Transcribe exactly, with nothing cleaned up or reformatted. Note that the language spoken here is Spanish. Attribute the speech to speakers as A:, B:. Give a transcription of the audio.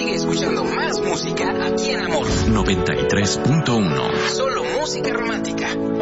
A: Sigue escuchando más música aquí en Amor.
B: noventa y tres punto uno.
A: Solo música romántica.